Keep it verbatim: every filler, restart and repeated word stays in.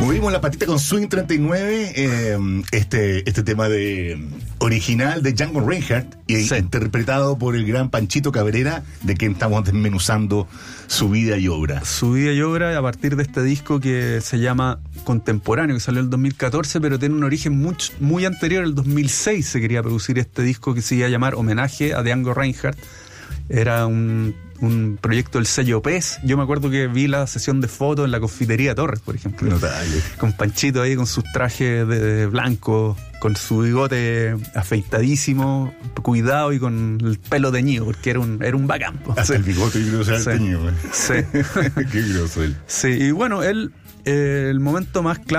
Movimos la patita con Swing treinta y nueve, eh, este, este tema de original de Django Reinhardt, y Sí. interpretado por el gran Panchito Cabrera, de quien estamos desmenuzando su vida y obra. Su vida y obra a partir de este disco que se llama Contemporáneo, que salió en el dos mil catorce, pero tiene un origen muy, muy anterior. En el dos mil seis se quería producir este disco que se iba a llamar Homenaje a Django Reinhardt. Era un, un proyecto del sello Pez. Yo me acuerdo que vi la sesión de fotos en la Confitería Torres, por ejemplo. Notable. Con Panchito ahí con sus trajes de, de blanco, con su bigote afeitadísimo, cuidado, y con el pelo teñido, porque era un, era un bacán. po. Hasta Sí. el bigote y grosso Sí. teñido. Sí. Qué grosso él. Sí, y bueno, él, eh, el momento más clave